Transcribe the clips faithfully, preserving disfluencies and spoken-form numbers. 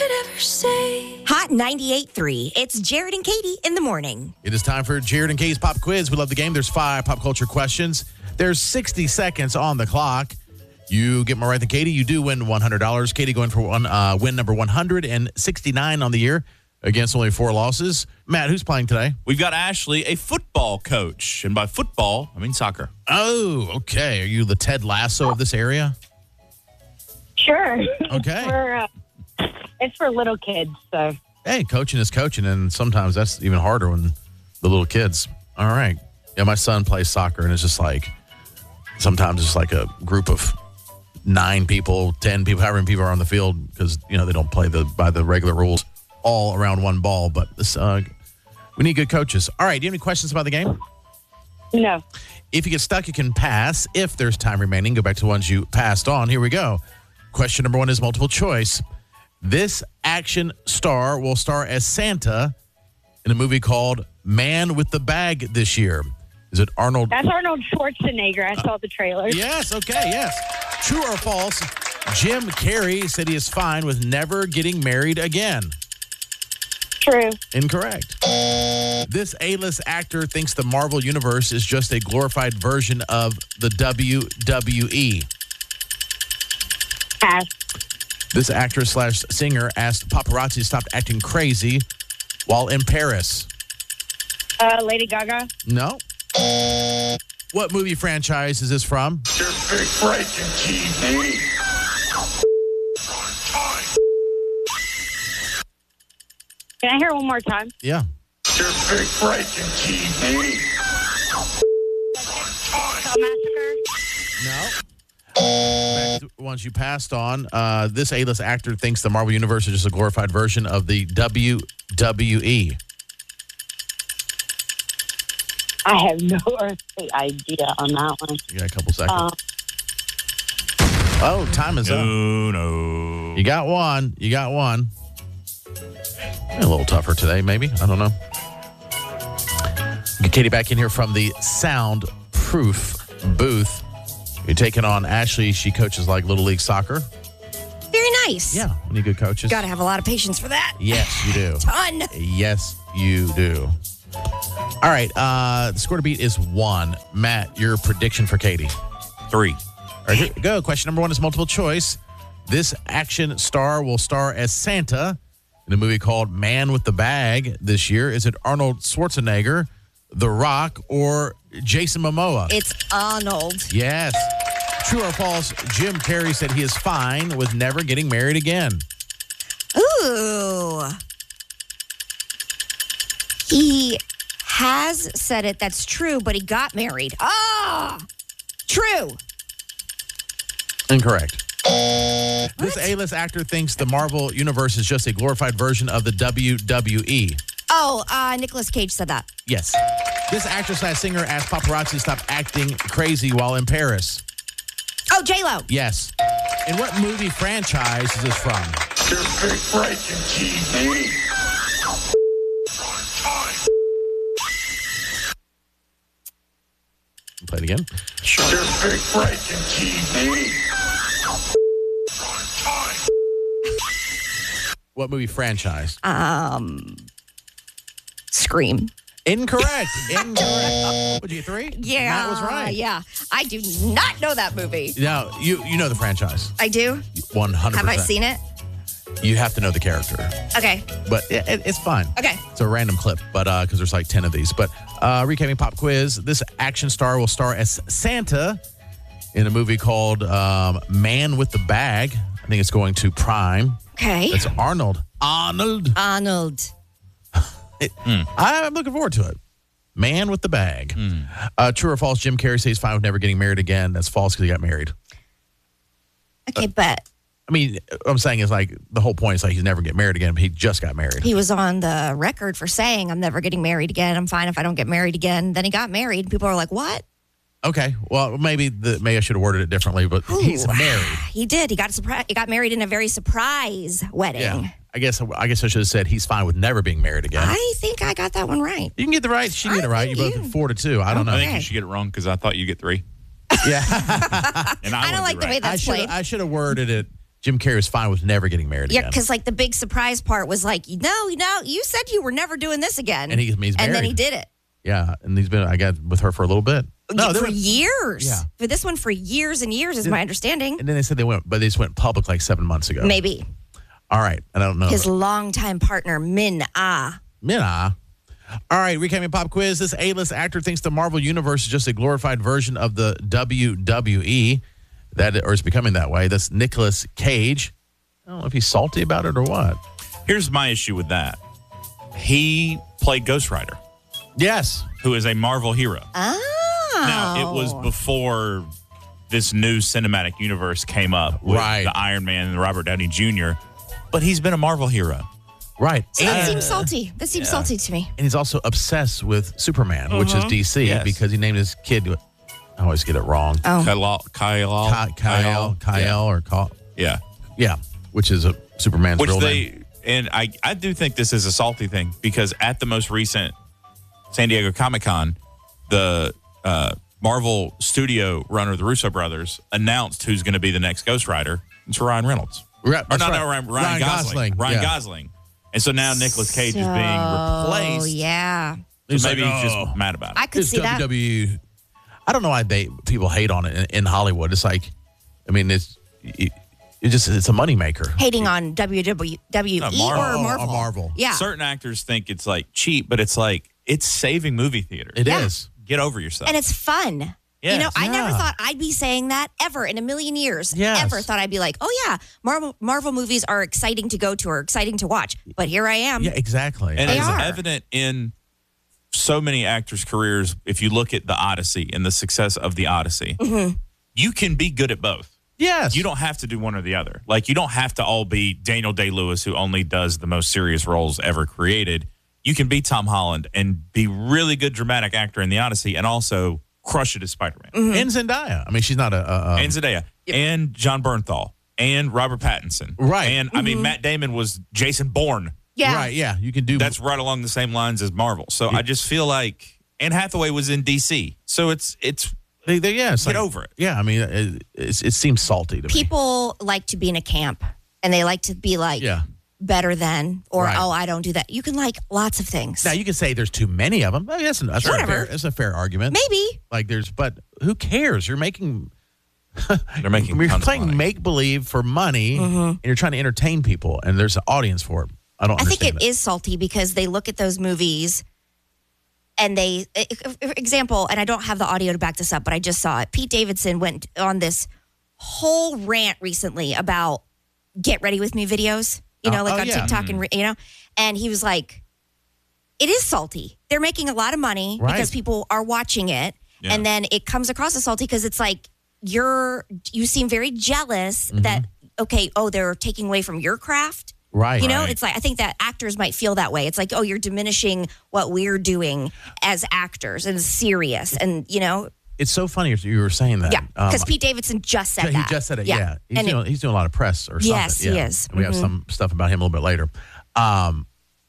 could ever say. Hot ninety-eight point three. It's Jared and Katie in the morning. It is time for Jared and Katie's Pop Quiz. We love the game. There's five pop culture questions. There's sixty seconds on the clock. You get more right than Katie. You do win one hundred dollars. Katie going for one uh, win number one hundred sixty-nine on the year against only four losses. Matt, who's playing today? We've got Ashley, a football coach. And by football, I mean soccer. Oh, okay. Are you the Ted Lasso of this area? Sure. Okay. For, uh, it's for little kids, so. Hey, coaching is coaching, and sometimes that's even harder when the little kids. All right. Yeah, my son plays soccer, and it's just like, sometimes it's like a group of nine people, ten people, however many people are on the field, because, you know, they don't play the by the regular rules all around one ball. But this, uh, we need good coaches. All right. Do you have any questions about the game? No. If you get stuck, you can pass. If there's time remaining, go back to the ones you passed on. Here we go. Question number one is multiple choice. This action star will star as Santa in a movie called Man with the Bag this year. Is it Arnold? That's Arnold Schwarzenegger. I saw the trailer. Yes, okay, yes. True or false, Jim Carrey said he is fine with never getting married again. True. Incorrect. This A-list actor thinks the Marvel Universe is just a glorified version of the W W E. Pass. This actress slash singer asked paparazzi to stop acting crazy while in Paris. Uh, Lady Gaga. No. What movie franchise is this from? Your big break in T V. Can I hear it one more time? Yeah. Your big break in T V. Chainsaw Massacre. No. Back to the ones you passed on. Uh, this A-list actor thinks the Marvel Universe is just a glorified version of the W W E. I have no earthly idea on that one. You got a couple seconds. Uh, oh, time is up. No, no. You got one. You got one. A little tougher today, maybe. I don't know. Get Katie back in here from the soundproof booth. You're taking on Ashley. She coaches like Little League soccer. Very nice. Yeah, we need good coaches. Got to have a lot of patience for that. Yes, you do. Ton. Yes, you do. All right, uh, the score to beat is one. Matt, your prediction for Katie? Three. All right, here we go. Question number one is multiple choice. This action star will star as Santa in a movie called Man with the Bag this year. Is it Arnold Schwarzenegger, The Rock, or Jason Momoa? It's Arnold. Yes. True or false, Jim Carrey said he is fine with never getting married again. Ooh. He has said it. That's true, but he got married. Ah, true. Incorrect. This A-list actor thinks the Marvel Universe is just a glorified version of the W W E. Oh, uh, Nicolas Cage said that. Yes. This actress slash singer asked paparazzi to stop acting crazy while in Paris. Oh, J-Lo. Yes. In what movie franchise is this from? Your big break in T V. Play it again. Sure. Your big break in T V. What movie franchise? Um, Scream. Incorrect. Incorrect. Would you get three? Yeah. That was right. Yeah. I do not know that movie. Now, you you know the franchise. I do? one hundred percent. Have I seen it? You have to know the character. Okay. But it, it, it's fine. Okay. It's a random clip, but uh, because there's like ten of these. But uh, recapping pop quiz, this action star will star as Santa in a movie called um, Man with the Bag. I think it's going to Prime. Okay. That's Arnold. Arnold. Arnold. It, mm. I'm looking forward to it. Man with the Bag. Mm. Uh, true or false, Jim Carrey says he's fine with never getting married again. That's false because he got married. Okay, uh, but... I mean, what I'm saying is like the whole point is like he's never get married again, but he just got married. He was on the record for saying, I'm never getting married again. I'm fine if I don't get married again. Then he got married. People are like, what? Okay, well, maybe the maybe I should have worded it differently, but Ooh, he's married. He did. He got a surprise. He got married in a very surprise wedding. Yeah, I guess I guess I should have said he's fine with never being married again. I think I got that one right. You can get the right. She can get it right. You both four to two. I don't okay. know. I think you should get it wrong because I thought you get three. Yeah, and I, I don't like the right. way that's I played. I should have worded it Jim Carrey was fine with never getting married Yeah, again. because like the big surprise part was like, no, no, you said you were never doing this again. And he- he's And then married. he did it. Yeah, and he's been, I got with her for a little bit. No, they for went- years. Yeah. For this one, for years and years, is my understanding. And then they said they went, but they just went public like seven months ago. Maybe. All right. I don't know. His longtime partner, Min Ah. Mina. All right, recapping pop quiz. This A-list actor thinks the Marvel Universe is just a glorified version of the W W E, that or is becoming that way. That's Nicolas Cage. I don't know if he's salty about it or what. Here's my issue with that. He played Ghost Rider, Yes. who is a Marvel hero. Oh. Now, it was before this new cinematic universe came up with Right. the Iron Man and Robert Downey Junior, but he's been a Marvel hero. Right. So that and, seems salty. That seems salty to me. and he's also obsessed with Superman, which is D C, Yes. because he named his kid, I always get it wrong. Oh. Kyle, Kyle, Ki- Kyle, Kyle, or Kyle. Yeah. Yeah, which is a Superman's Which real they, name. and I, I do think this is a salty thing because at the most recent San Diego Comic Con, the uh, Marvel studio runner, the Russo brothers, announced who's going to be the next Ghost Rider. It's Ryan Reynolds. Right, Or that's not, right. not Ryan, Ryan, Ryan Gosling. Gosling, Ryan yeah. Gosling. And so now Nicolas Cage is being Oh, replaced. yeah. He's Maybe like, he's "Oh." just mad about it. I could This see that. W W E, I don't know why they people hate on it in, in Hollywood. It's like, I mean, it's it, it just it's a moneymaker. Hating on W W E No, or Marvel. Marvel. Or Marvel. Yeah. Certain actors think it's like cheap, but it's like it's saving movie theaters. It Yeah. is. Get over yourself. And it's fun. Yes. You know, I never Yeah. thought I'd be saying that ever in a million years. Yes. Ever thought I'd be like, oh, yeah, Marvel Marvel movies are exciting to go to or exciting to watch. But here I am. Yeah, exactly. And They it's are. evident in so many actors' careers. If you look at the Odyssey and the success of the Odyssey, Mm-hmm. you can be good at both. yes, You don't have to do one or the other. Like, you don't have to all be Daniel Day-Lewis, who only does the most serious roles ever created. You can be Tom Holland and be really good dramatic actor in the Odyssey and also crush it as Spider-Man. Mm-hmm. and Zendaya. I mean, she's not a, a, a And Zendaya. And John Bernthal. And Robert Pattinson. Right. And, I mean, Matt Damon was Jason Bourne. Yeah. right. Yeah, you can do That's right along the same lines as Marvel. So I just feel like Anne Hathaway was in D C. So it's it's They, they, yeah, it's Get like- over it. Yeah, I mean, it, it's, it seems salty to me. People like to be in a camp and they like to be like Yeah. better than or, Right. oh, I don't do that. You can like lots of things. Now you can say there's too many of them. I guess that's, a Whatever. fair, that's a fair argument. Maybe. Like there's, but who cares? You're making they're making you're tons of playing money. make believe for money, and you're trying to entertain people, and there's an audience for it. I don't. I think understand it is salty because they look at those movies and they, e- e- example, and I don't have the audio to back this up, but I just saw it. Pete Davidson went on this whole rant recently about get ready with me videos, you know, Oh, like oh, on yeah. TikTok and, re- you know, and he was like, it is salty. They're making a lot of money Right. because people are watching it. Yeah. And then it comes across as salty because it's like, you're, you seem very jealous Mm-hmm. that, okay, oh, they're taking away from your craft. Right. You know, Right. it's like I think that actors might feel that way. It's like, oh, you're diminishing what we're doing as actors and serious. And, you know, It's so funny you were saying that. yeah, Um, because Pete Davidson just said he that. just said it. Yeah, He's, And it- doing, he's doing a lot of press or something. Yes, he Yeah. is. And we have Mhm. some stuff about him a little bit later. Um,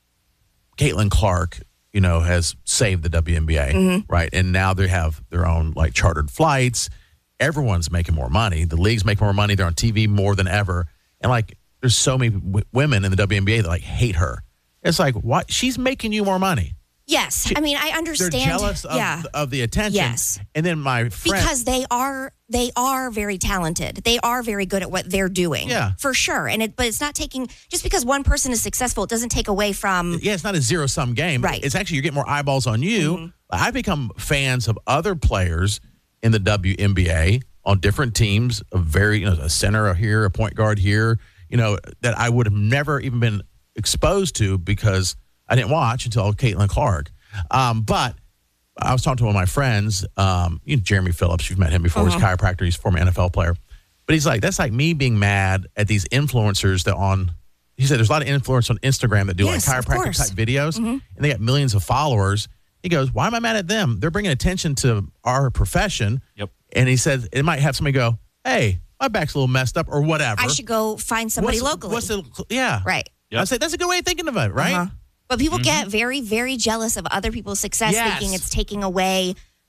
Caitlin Clark, you know, has saved the W N B A, Mm-hmm. right? And now they have their own like chartered flights. Everyone's making more money. The league's making more money. They're on T V more than ever. And like, there's so many w- women in the W N B A that like hate her. It's like, what? She's making you more money. yes. I mean, I They're understand. jealous of, yeah. of the attention. Yes. And then my friend. Because they are they are very talented. They are very good at what they're doing. Yeah. For sure. And it but it's not taking just because one person is successful, it doesn't take away from Yeah, it's not a zero sum game. Right. It's actually you're getting more eyeballs on you. I become fans of other players in the W N B A on different teams, a very you know a center here, a point guard here, you know that I would have never even been exposed to because I didn't watch until Caitlin Clark. Um, but I was talking to one of my friends, um, you know, Jeremy Phillips. You've met him before. He's a chiropractor. He's a former N F L player. But he's like, that's like me being mad at these influencers that on. He said there's a lot of influencers on Instagram that do Yes, like of chiropractic course. type videos, and they got millions of followers. He goes, why am I mad at them? They're bringing attention to our profession. Yep. And he said it might have somebody go, hey, my back's a little messed up or whatever. I should go find somebody what's, locally. What's the, yeah. right. Yep. I said that's a good way of thinking of it, right? Uh-huh. But people get very, very jealous of other people's success, Yes. thinking it's taking away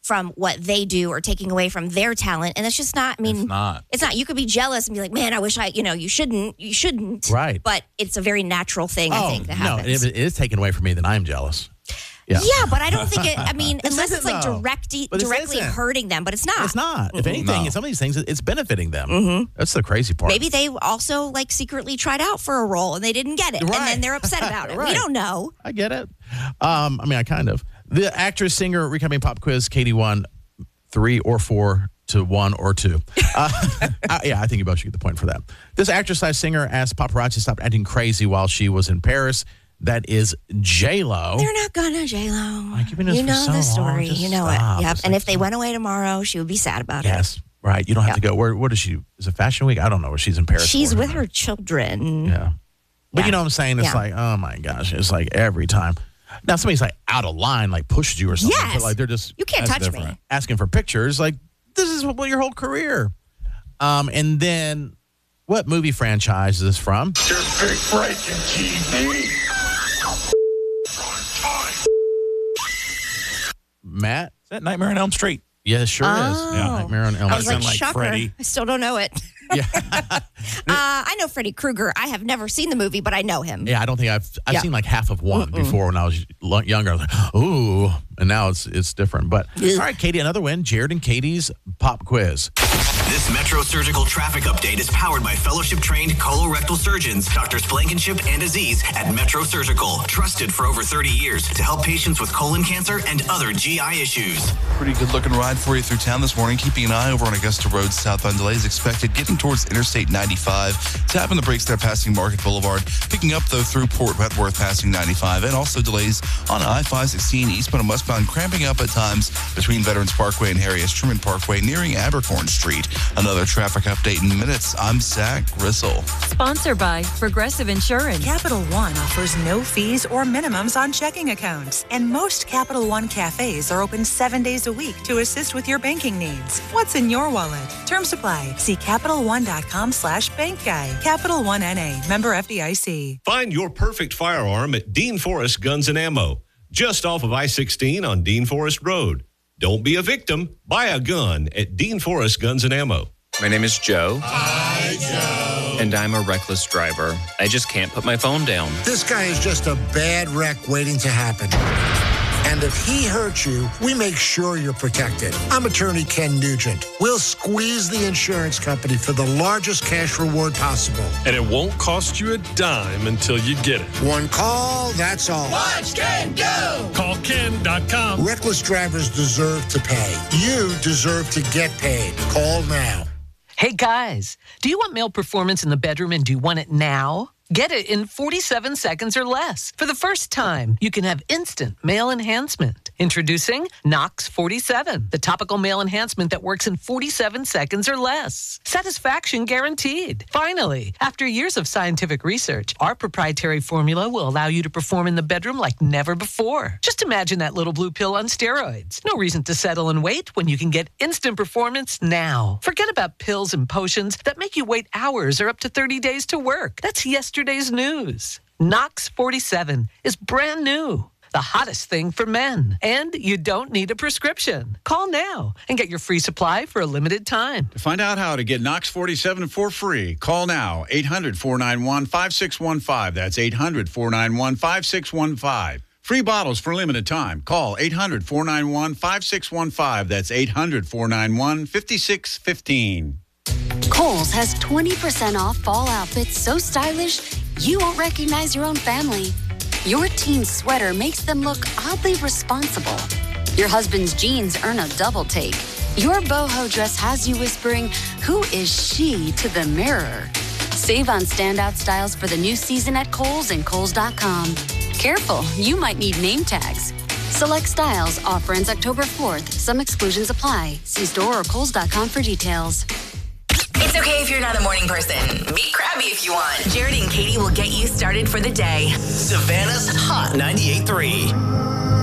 from what they do or taking away from their talent. And it's just not, I mean, It's not. It's not. You could be jealous and be like, man, I wish I, you know, you shouldn't, you shouldn't. Right. But it's a very natural thing, I think, that no, happens. if it is taken away from me, then I'm jealous. Yeah. Yeah, but I don't think it, I mean, This unless it's isn't, like though. directly, But this directly isn't. hurting them, but it's not. It's not. If anything, No. some of these things, it's benefiting them. Mm-hmm. That's the crazy part. Maybe they also like secretly tried out for a role and they didn't get it. And Right. then they're upset about it. Right. We don't know. I get it. Um, I mean, I kind of. The actress, singer, Recoming Pop Quiz, Katie won three or four to one or two. Uh, I, yeah, I think you both should get the point for that. This actress slash singer asked paparazzi to stop acting crazy while she was in Paris. That is J-Lo. They're not gonna, J-Lo. Like, you've been doing You this know for the so long. story. Just You know stop. it. Yep. Just And like, if they went away tomorrow, she would be sad about it. Yes, right. You don't have Yeah. to go. Where, what is she? Is it Fashion Week? I don't know where she's in Paris. She's for. with her children. Yeah. But Yeah. you know what I'm saying? It's Yeah. like, oh my gosh. It's like every time. Now, somebody's like out of line, like pushed you or something. Yes. But like they're just You can't That's touch different. me. asking for pictures. Like, this is what your whole career. Um, and then what movie franchise is this from? Just pick breaking T V. Matt? Is that Nightmare on Elm Street? Yeah, it sure Oh. is. Yeah, Nightmare on Elm I was Street. like, like shocker. Freddy. I still don't know it. Yeah. uh, I know Freddy Krueger. I have never seen the movie, but I know him. Yeah, I don't think I've I've Yeah. seen like half of one before when I was lo- younger. I was like, ooh, and now it's it's different. But all right, Katie, another win. Jared and Katie's pop quiz. This Metro Surgical traffic update is powered by fellowship-trained colorectal surgeons, Doctors Blankenship and Aziz at Metro Surgical, trusted for over thirty years to help patients with colon cancer and other G I issues. Pretty good looking ride for you through town this morning. Keeping an eye over on Augusta Road. Southbound delays expected getting towards Interstate ninety-five. Tapping the brakes there passing Market Boulevard. Picking up though through Port Wentworth passing ninety-five. And also delays on I five sixteen eastbound and westbound cramping up at times between Veterans Parkway and Harry S. Truman Parkway nearing Abercorn Street. Another traffic update in minutes. I'm Zach Gristle. Sponsored by Progressive Insurance. Capital One offers no fees or minimums on checking accounts. And most Capital One cafes are open seven days a week to assist with your banking needs. What's in your wallet? Terms apply. See CapitalOne.com slash bank guide. Capital One N A. Member F D I C. Find your perfect firearm at Dean Forest Guns and Ammo, just off of I sixteen on Dean Forest Road. Don't be a victim. Buy a gun at Dean Forest Guns and Ammo. My name is Joe. Hi, Joe. And I'm a reckless driver. I just can't put my phone down. This guy is just a bad wreck waiting to happen. And if he hurts you, we make sure you're protected. I'm attorney Ken Nugent. We'll squeeze the insurance company for the largest cash reward possible. And it won't cost you a dime until you get it. One call, that's all. Watch Ken go! Call Ken dot com. Reckless drivers deserve to pay. You deserve to get paid. Call now. Hey guys, do you want male performance in the bedroom and do you want it now? Get it in forty-seven seconds or less. For the first time, you can have instant male enhancement. Introducing Nox forty-seven, the topical male enhancement that works in forty-seven seconds or less. Satisfaction guaranteed. Finally, after years of scientific research, our proprietary formula will allow you to perform in the bedroom like never before. Just imagine that little blue pill on steroids. No reason to settle and wait when you can get instant performance now. Forget about pills and potions that make you wait hours or up to thirty days to work. That's yesterday's news. Nox forty-seven is brand new. The hottest thing for men. And you don't need a prescription. Call now and get your free supply for a limited time. To find out how to get Nox forty-seven for free, call now eight hundred, four nine one, five six one five. That's eight hundred, four nine one, five six one five. Free bottles for limited time. Call eight hundred, four nine one, five six one five. That's eight hundred, four nine one, five six one five. Kohl's has twenty percent off fall outfits so stylish you won't recognize your own family. Your teen's sweater makes them look oddly responsible. Your husband's jeans earn a double take. Your boho dress has you whispering, "Who is she?" to the mirror. Save on standout styles for the new season at Kohl's and Kohl's dot com. Careful, you might need name tags. Select styles. Offer ends October fourth. Some exclusions apply. See store or Kohl's dot com for details. It's okay if you're not a morning person. Be crabby if you want. Jared and Katie will get you started for the day. Savannah's Hot ninety-eight point three.